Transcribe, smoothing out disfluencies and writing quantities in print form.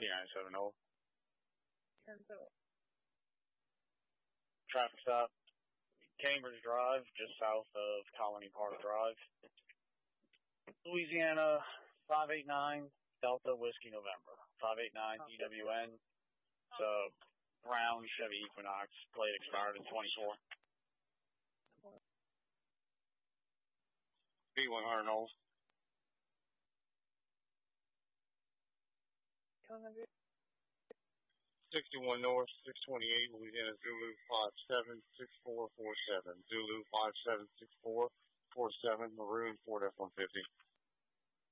P97 North. 10-7. Traffic stop, Cambridge Drive, just south of Colony Park Drive. Louisiana 589 Delta Whiskey November. 589 DWN. It's a brown Chevy Equinox. Plate expired in 24. B100 Knowles. 61 North, 628, Louisiana Zulu 576447. Zulu 576447, Maroon Ford F-150.